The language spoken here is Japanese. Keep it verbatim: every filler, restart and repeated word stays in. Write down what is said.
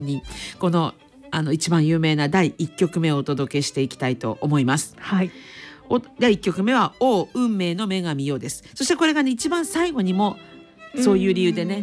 にこのあの一番有名なだいいっきょくめをお届けしていきたいと思います。 はい。 おだいいっきょくめは「おう運命の女神よ」です。そしてこれがね一番最後にもそういう理由でね